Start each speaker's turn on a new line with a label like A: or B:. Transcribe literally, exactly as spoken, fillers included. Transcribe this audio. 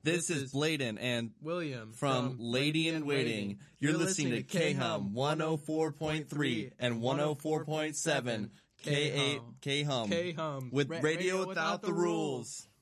A: This is Bladen and
B: William
A: from Lady in Waiting. You're listening to K-Hum one oh four point three and one oh four point seven. K eight K-Hum.
B: K-Hum.
A: With Radio Without the Rules.